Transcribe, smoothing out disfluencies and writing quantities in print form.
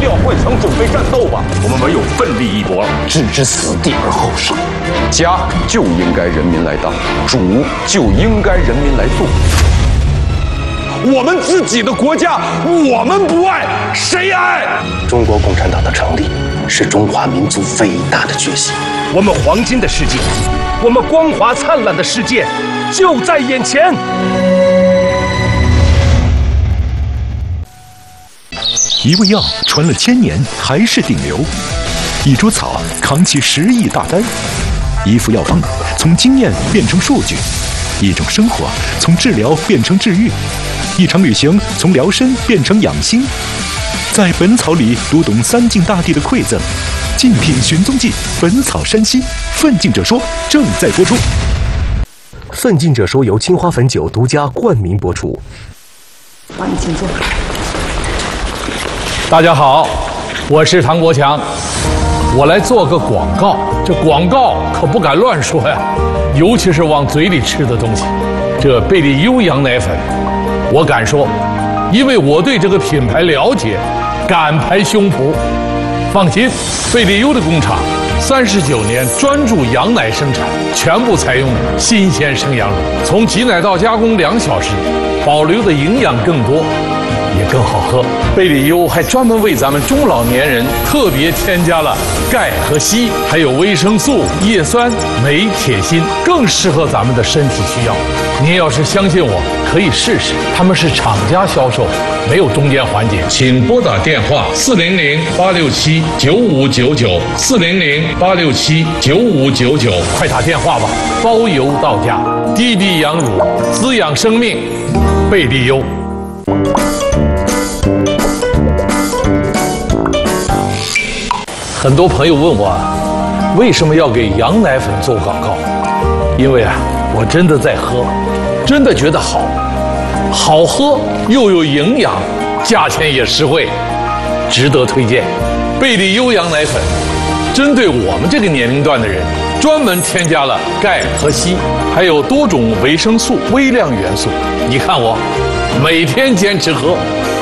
调换枪，准备战斗吧！我们唯有奋力一搏， 置之死地而后生。 家就应该人民来当，主就应该人民来做。 我们自己的国家，我们不爱，谁爱？ 中国共产党的成立是中华民族伟大的决心。 我们黄金的世界，我们光华灿烂的世界，就在眼前。 一味药传了1000年还是顶流，一株草扛起10亿大单，一副药方从经验变成数据，一种生活从治疗变成治愈，一场旅行从疗身变成养心。在本草里读懂三晋大地的馈赠，竞品寻踪记，本草山西，奋进者说正在播出。 奋进者说由青花汾酒独家冠名播出。 欢迎请坐。 大家好，我是唐国强，我来做个广告。这广告可不敢乱说呀，尤其是往嘴里吃的东西。这贝利优羊奶粉，我敢说，因为我对这个品牌了解，敢拍胸脯。放心，贝利优的工厂39年专注羊奶生产，全部采用新鲜生羊乳，从挤奶到加工2小时，保留的营养更多，也更好喝。贝利优还专门为咱们中老年人特别添加了钙和硒，还有维生素、叶酸、镁、铁、锌，更适合咱们的身体需要。您要是相信我，可以试试。他们是厂家销售，没有中间环节。请拨打电话400-867-9599 400-867-9599，快打电话吧，包邮到家。滴滴羊乳，滋养生命，贝利优。很多朋友问我，为什么要给羊奶粉做广告？因为我真的在喝，真的觉得好喝又有营养，价钱也实惠，值得推荐。贝利优羊奶粉针对我们这个年龄段的人，专门添加了钙和硒，还有多种维生素、微量元素。你看我每天坚持喝，